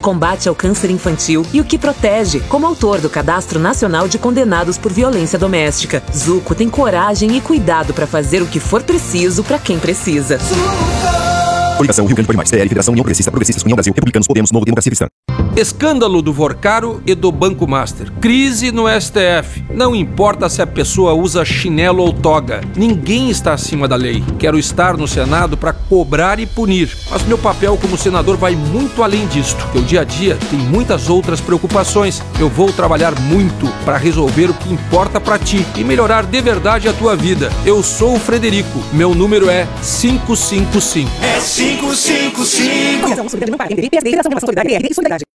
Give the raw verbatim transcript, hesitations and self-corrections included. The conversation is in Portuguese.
combate ao câncer infantil e o que protege, como autor do Cadastro Nacional de Condenados por Violência Doméstica. Zuco tem coragem e cuidado para fazer o que for preciso para quem precisa. Coligação Rio Grande Pode Mais, P L, Federação União Progressista, Progressistas, União Brasil, Republicanos, Podemos, Novo Democracia Cristã. Escândalo do Vorcaro e do Banco Master. Crise no S T F. Não importa se a pessoa usa chinelo ou toga. Ninguém está acima da lei. Quero estar no Senado para cobrar e punir. Mas meu papel como senador vai muito além disto. Porque o dia a dia tem muitas outras preocupações. Eu vou trabalhar muito para resolver o que importa para ti e melhorar de verdade a tua vida. Eu sou o Frederico. Meu número é cinco cinco cinco. É cinco cinco cinco.